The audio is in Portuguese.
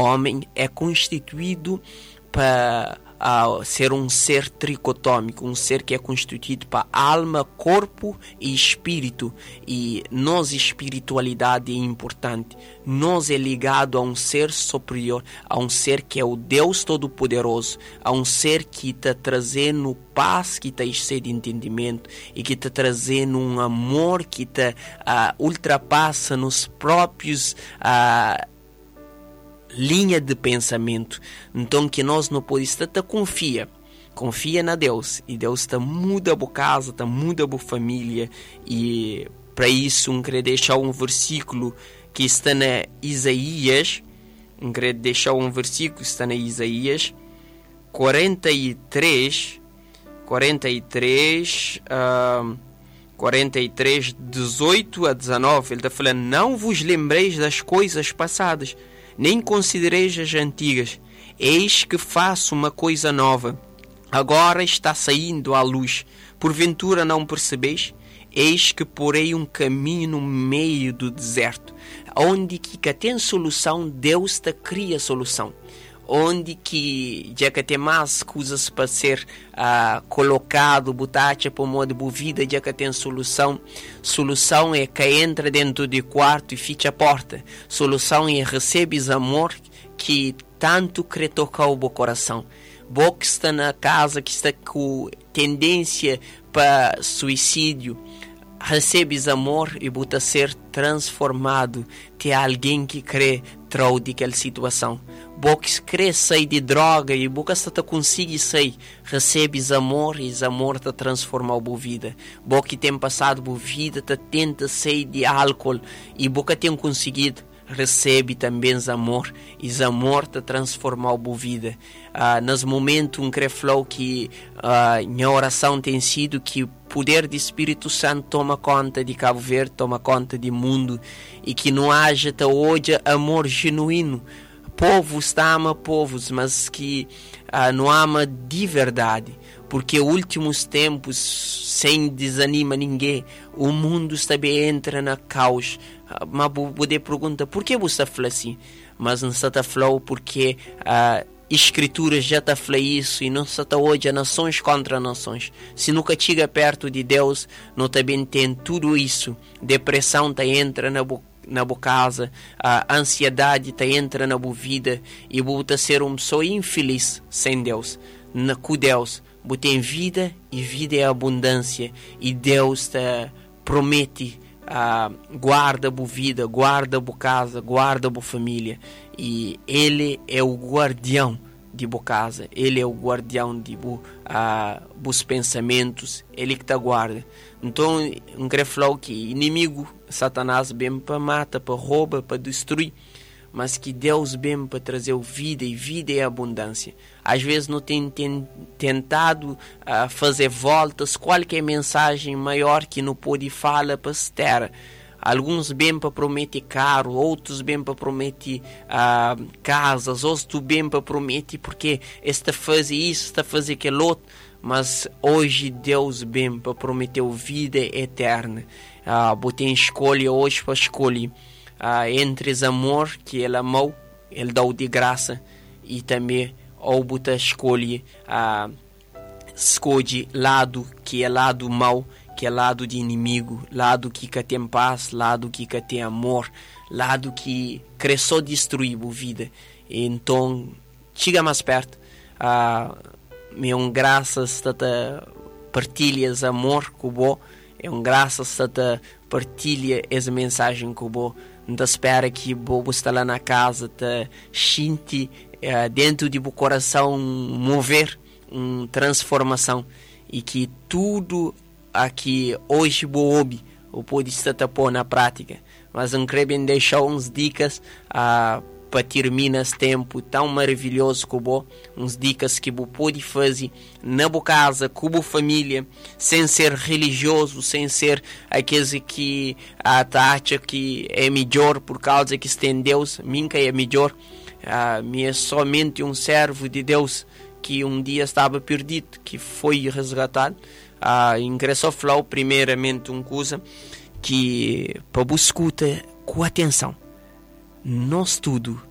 homem é constituído para ser um ser tricotômico, um ser que é constituído para alma, corpo e espírito. E nossa espiritualidade é importante. Nós é ligado a um ser superior, a um ser que é o Deus Todo-Poderoso, a um ser que está trazendo paz, que está cheio de entendimento e que está trazendo um amor que está ultrapassa nos próprios linha de pensamento. Então que nós não podemos estar, confia na Deus, e Deus muda a casa, muda a família. E para isso queria deixar um versículo que está na Isaías, queria deixar um versículo que está na Isaías 43, 18 a 19. Ele está falando: não vos lembreis das coisas passadas, nem considereis as antigas. Eis que faço uma coisa nova, agora está saindo à luz. Porventura não percebeis? Eis que porei um caminho no meio do deserto. Onde que tem solução, Deus cria solução. Onde que já que tem mais coisas para ser colocado, botacha para modo de vida, já que tem solução. Solução é que entra dentro do quarto e fecha a porta. Solução é recebes amor que tanto quer tocar o coração. Você que está na casa, que está com tendência para suicídio, recebes amor e bota ser transformado. Tem alguém que crê trau daquela situação. Você crê sair de droga e você está conseguir sair. Recebes amor e esse amor te transforma a boa vida. Você que tem passado boa vida, te tenta sair de álcool e você tem conseguido. Recebe também esse amor, e esse amor te transforma a boa vida. Nesse momento, quero falar que minha oração tem sido que o poder do Espírito Santo toma conta de Cabo Verde, toma conta do mundo, e que não haja até hoje amor genuíno. Povos ama povos, mas que não ama de verdade. Porque últimos tempos, sem desanima ninguém, o mundo também entra na caos. Mas você pergunta, por que você fala assim? Mas não está falando porque Escrituras já está falando isso, e não está hoje nações contra nações. Se nunca chega perto de Deus, não também tem tudo isso. Depressão entra na boa casa, a ansiedade entra na boa vida, e você ser uma pessoa infeliz sem Deus. Com Deus, você tem vida, e vida é abundância, e Deus te promete guarda a boa vida, guarda a boa casa, guarda a boa família, e Ele é o guardião de boa casa, Ele é o guardião de bons pensamentos, Ele que te guarda. Então, não quero falar que inimigo, Satanás, vem para matar, para roubar, para destruir, mas que Deus vem para trazer vida, e vida é abundância. Às vezes não tem tentado fazer voltas, qualquer mensagem maior que não pode falar para se ter. Alguns vêm para prometer carro, outros vêm para prometer casas, outros vêm para prometer porque está fazendo isso, está fazendo aquilo outro. Mas hoje Deus vem para prometer vida eterna. Você tem escolha hoje para escolher entre esse amor que Ele amou, Ele dá de graça, e também ou você escolhe lado que é lado mau, que é lado de inimigo, lado que tem paz, lado que tem amor, lado que cresceu destruir a vida. Então, chega mais perto. Meu graças a partilhas amor com você, é um graças a partilha essa mensagem com você. Não espera que você está lá na casa, te sente dentro de seu coração mover uma transformação, e que tudo aqui hoje você pode estar pôr na prática. Mas não quero deixar umas dicas para terminar esse tempo tão maravilhoso com você, umas dicas que você pode fazer na sua casa, com a sua família, sem ser religioso, sem ser aquele que acha que é melhor por causa que tem Deus. Minha é melhor. Me é somente um servo de Deus que um dia estava perdido, que foi resgatado. Ingressou a falar primeiramente uma coisa que para você escuta com atenção. Nós tudo